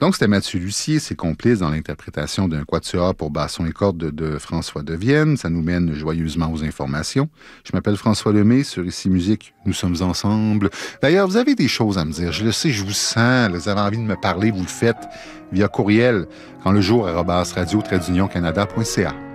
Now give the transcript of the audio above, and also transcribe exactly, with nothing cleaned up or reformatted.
Donc, c'était Mathieu Lussier, ses complices dans l'interprétation d'un quatuor pour basson et cordes de, de François Devienne. Ça nous mène joyeusement aux informations. Je m'appelle François Lemay, sur Ici Musique, nous sommes ensemble. D'ailleurs, vous avez des choses à me dire. Je le sais, je vous sens. Là, vous avez envie de me parler, vous le faites via courriel, quand le jour, arobase radio-canada.ca.